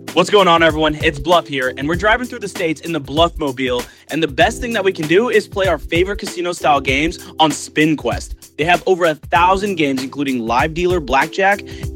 What's going on, everyone? It's Bluff here, and we're driving through the states in the Bluffmobile. And the best thing that we can do is play our favorite casino-style games on SpinQuest. They have over 1,000 games, including live dealer blackjack